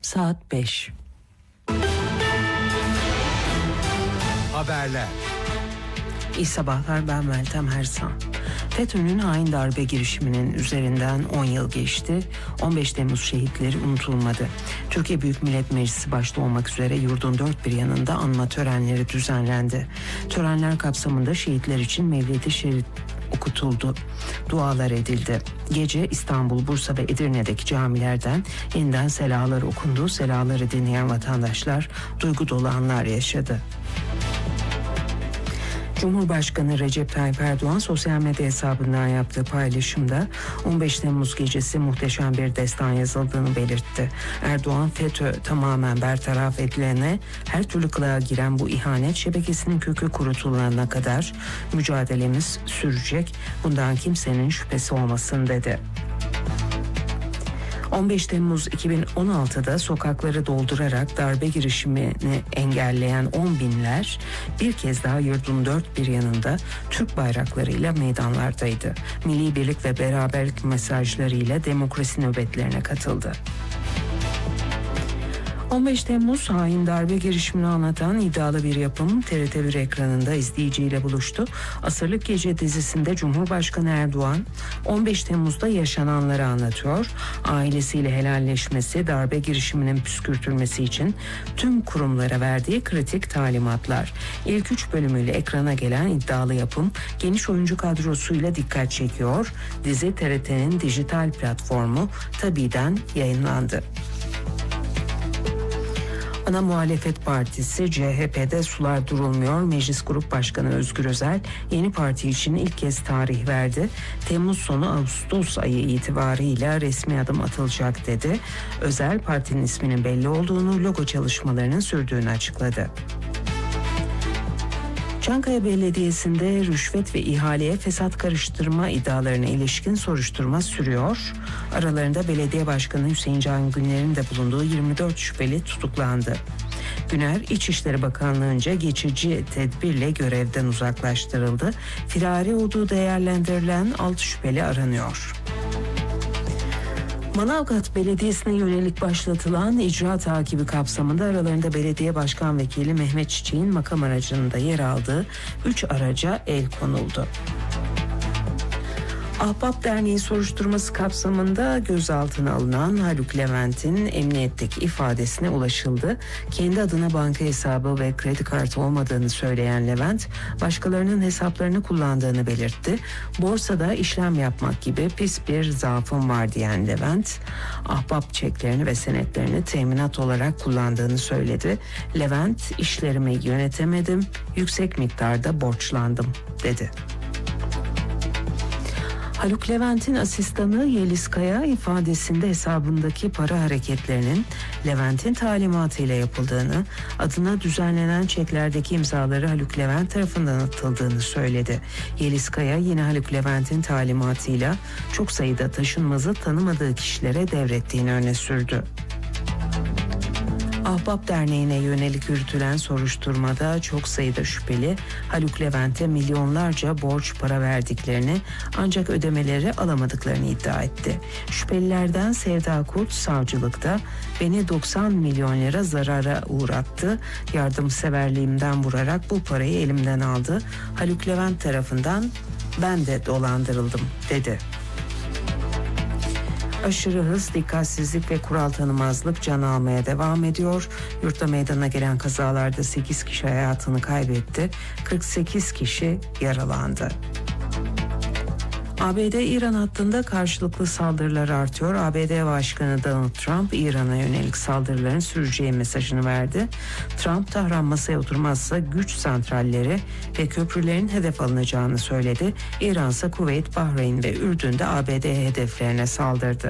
Saat 5. Haberler. İyi sabahlar, ben Meltem Ersan. FETÖ'nün hain darbe girişiminin üzerinden 10 yıl geçti. 15 Temmuz şehitleri unutulmadı. Türkiye Büyük Millet Meclisi başta olmak üzere yurdun dört bir yanında anma törenleri düzenlendi. Törenler kapsamında şehitler için Mevlid-i Şerif okutuldu. Dualar edildi. Gece İstanbul, Bursa ve Edirne'deki camilerden yeniden selalar okundu. Selaları dinleyen vatandaşlar duygu dolu anlar yaşadı. Cumhurbaşkanı Recep Tayyip Erdoğan sosyal medya hesabından yaptığı paylaşımda 15 Temmuz gecesi muhteşem bir destan yazıldığını belirtti. Erdoğan, FETÖ tamamen bertaraf edilene, her türlü kılığa giren bu ihanet şebekesinin kökü kurutulana kadar mücadelemiz sürecek. Bundan kimsenin şüphesi olmasın dedi. 15 Temmuz 2016'da sokakları doldurarak darbe girişimini engelleyen 10 binler bir kez daha yurdun dört bir yanında Türk bayraklarıyla meydanlardaydı. Milli birlik ve beraberlik mesajlarıyla demokrasi nöbetlerine katıldı. 15 Temmuz hain darbe girişimini anlatan iddialı bir yapım TRT1 ekranında izleyiciyle buluştu. Asırlık Gece dizisinde Cumhurbaşkanı Erdoğan 15 Temmuz'da yaşananları anlatıyor. Ailesiyle helalleşmesi, darbe girişiminin püskürtülmesi için tüm kurumlara verdiği kritik talimatlar. İlk 3 bölümüyle ekrana gelen iddialı yapım geniş oyuncu kadrosuyla dikkat çekiyor. Dizi TRT'nin dijital platformu Tabi'den yayınlandı. Ana Muhalefet Partisi CHP'de sular durulmuyor. Meclis Grup Başkanı Özgür Özel yeni parti için ilk kez tarih verdi. Temmuz sonu Ağustos ayı itibarıyla resmi adım atılacak dedi. Özel partinin isminin belli olduğunu, logo çalışmalarının sürdüğünü açıkladı. Çankaya Belediyesi'nde rüşvet ve ihaleye fesat karıştırma iddialarına ilişkin soruşturma sürüyor. Aralarında Belediye Başkanı Hüseyin Can Güner'in de bulunduğu 24 şüpheli tutuklandı. Güner, İçişleri Bakanlığı'nca geçici tedbirle görevden uzaklaştırıldı. Firari olduğu değerlendirilen 6 şüpheli aranıyor. Manavgat Belediyesi'ne yönelik başlatılan icra takibi kapsamında aralarında Belediye Başkan Vekili Mehmet Çiçek'in makam aracında yer aldığı 3 araca el konuldu. Ahbap Derneği soruşturması kapsamında gözaltına alınan Haluk Levent'in emniyetteki ifadesine ulaşıldı. Kendi adına banka hesabı ve kredi kartı olmadığını söyleyen Levent, başkalarının hesaplarını kullandığını belirtti. Borsada işlem yapmak gibi pis bir zaafım var diyen Levent, ahbap çeklerini ve senetlerini teminat olarak kullandığını söyledi. Levent, işlerimi yönetemedim, yüksek miktarda borçlandım dedi. Haluk Levent'in asistanı Yeliz Kaya ifadesinde hesabındaki para hareketlerinin Levent'in talimatıyla yapıldığını, adına düzenlenen çeklerdeki imzaları Haluk Levent tarafından atıldığını söyledi. Yeliz Kaya yine Haluk Levent'in talimatıyla çok sayıda taşınmazı tanımadığı kişilere devrettiğini öne sürdü. Ahbap Derneği'ne yönelik yürütülen soruşturmada çok sayıda şüpheli Haluk Levent'e milyonlarca borç para verdiklerini ancak ödemeleri alamadıklarını iddia etti. Şüphelilerden Sevda Kurt savcılıkta beni 90 milyon lira zarara uğrattı, yardımseverliğimden vurarak bu parayı elimden aldı. Haluk Levent tarafından ben de dolandırıldım dedi. Aşırı hız, dikkatsizlik ve kural tanımazlık can almaya devam ediyor. Yurtta meydana gelen kazalarda 8 kişi hayatını kaybetti, 48 kişi yaralandı. ABD-İran hattında karşılıklı saldırılar artıyor. ABD Başkanı Donald Trump, İran'a yönelik saldırıların süreceği mesajını verdi. Trump, Tahran masaya oturmazsa güç santralleri ve köprülerin hedef alınacağını söyledi. İran ise Kuveyt, Bahreyn ve Ürdün'de ABD hedeflerine saldırdı.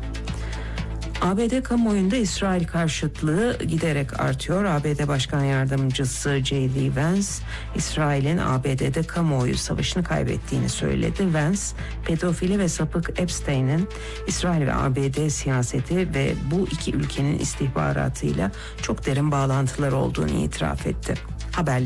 ABD kamuoyunda İsrail karşıtlığı giderek artıyor. ABD Başkan Yardımcısı J.D. Vance, İsrail'in ABD'de kamuoyu savaşını kaybettiğini söyledi. Vance, pedofili ve sapık Epstein'in İsrail ve ABD siyaseti ve bu iki ülkenin istihbaratıyla çok derin bağlantılar olduğunu itiraf etti. Haberler